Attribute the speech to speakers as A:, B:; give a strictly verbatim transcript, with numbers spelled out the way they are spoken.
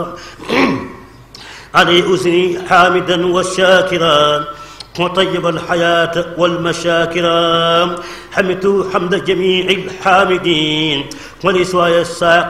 A: علي أزني حامدا والشاكرا وطيب الحياة والمشاكرا. حمدت حمد جميع الحامدين ولسواي الساق